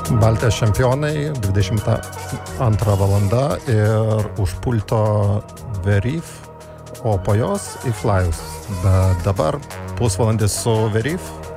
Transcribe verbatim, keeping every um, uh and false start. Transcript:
Baltijos čempionai, dvidešimt antra valanda ir už pulto Veryf, o po jos į Flyers. Bet dabar pusvalandis su Veryf.